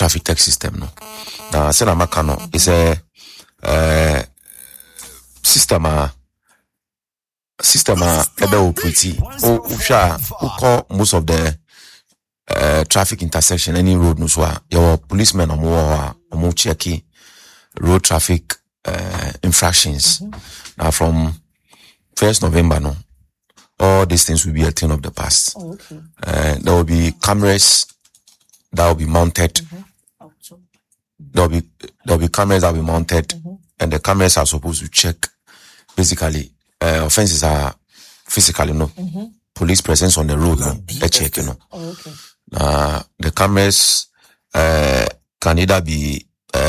traffic tech system no. Na say na maka no is a system ebe operate o call most of the traffic intersection any road no so your policemen omo check road traffic infractions. Now from 1st November no, all these things will be a thing of the past. There will be cameras that will be mounted. There will be cameras that will be mounted, and the cameras are supposed to check basically offenses are physically police presence on the road they check the cameras can either be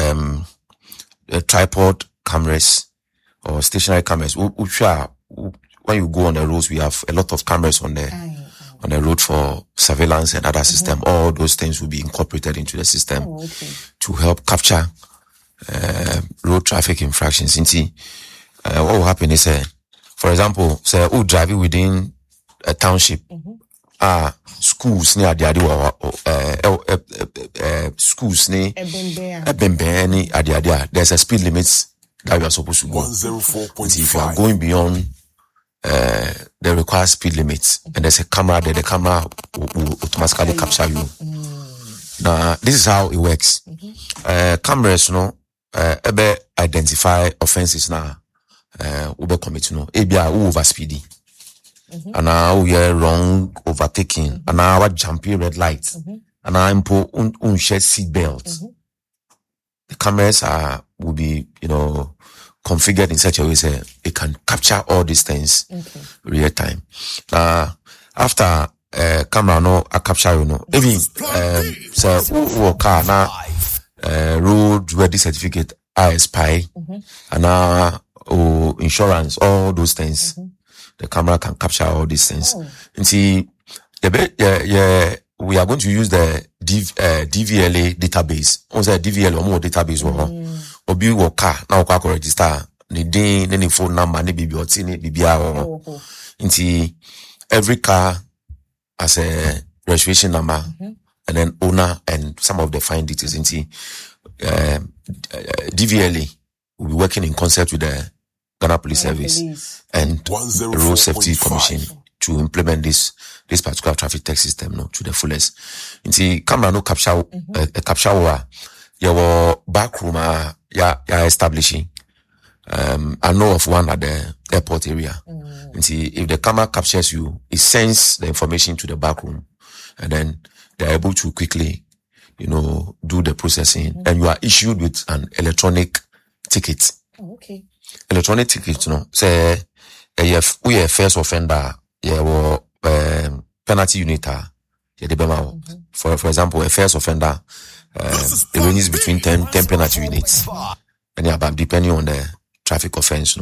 tripod cameras or stationary cameras. When you go on the roads, we have a lot of cameras on the road for surveillance and other system. All those things will be incorporated into the system to help capture road traffic infractions. What will happen is, for example, say driving within a township, schools near the schools near there's a speed limit that you are supposed to go. If you are going beyond the required speed limits, and there's a camera there, the camera will automatically capture you. Now, this is how it works. Cameras, ebe identify offenses now. Ube commit, ebia over speedy. And now we are wrong overtaking. And now what jumping red lights. And now impo unshed seat belts. The cameras will be, configured in such a way that it can capture all these things real time. After camera capture even car now road ready certificate ISPI and insurance, all those things. The camera can capture all these things. And see, we are going to use the DVLA database. On the DVLA or more database obi wo car na wo kwa register ni din ni phone number ni bibioti ni bibia wo. Nti every car has a registration number and then owner and some of the fine details. Nti DVLA will be working in concert with the Ghana Police Service and Road Safety Commission to implement this particular traffic tech system to the fullest. Nti camera no capture capture your back room establishing. I know of one at the airport area. And see, if the camera captures you, it sends the information to the back room, and then they're able to quickly, do the processing, and you are issued with an electronic ticket. Electronic ticket, say, we are first offender, penalty unit, for example, a first offender, it ranges between 10 penalty units, and depending on the traffic offense.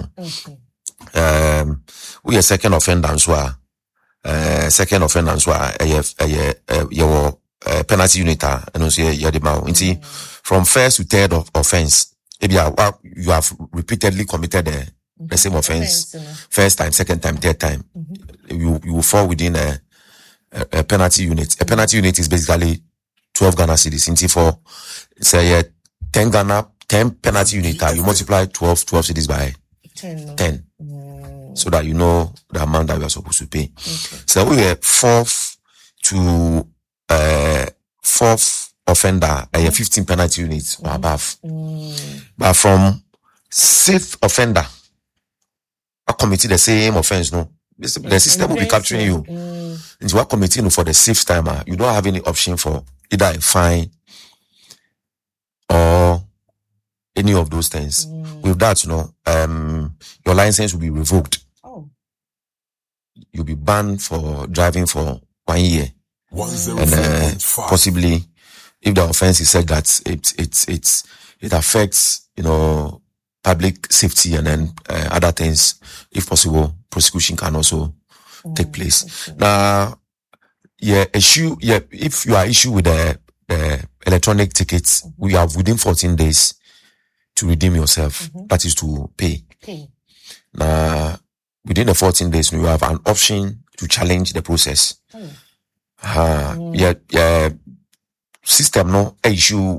We are second offender as well. Second offender as well. Your penalty unit, and also from first to third offense, if you have repeatedly committed the same offense, first time, second time, third time, you will fall within a penalty unit. A penalty unit is basically 12 Ghana cedis. For say 10 penalty unit, you multiply 12 cedis by 10. So that you know the amount that you are supposed to pay. So we were fourth offender, 15 penalty units or above. But from sixth offender, I committed the same offense, the system will be capturing you. And you are committing for the sixth timer. You don't have any option for either a fine or any of those things. With that, your license will be revoked. You'll be banned for driving for 1 year. And possibly, if the offense is said that it affects, public safety and then other things, if possible, prosecution can also take place. Now, if you are issued with the electronic tickets, we have within 14 days to redeem yourself. That is to pay. Now, within the 14 days, you have an option to challenge the process. System issue